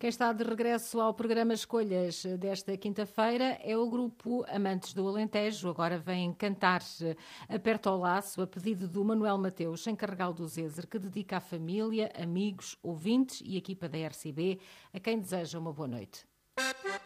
Quem está de regresso ao programa Escolhas desta quinta-feira é o grupo Amantes do Alentejo. Agora vem cantar Aperta ao Laço, a pedido do Manuel Mateus, em Carregal do Zezer, que dedica à família, amigos, ouvintes e equipa da RCB, a quem deseja uma boa noite.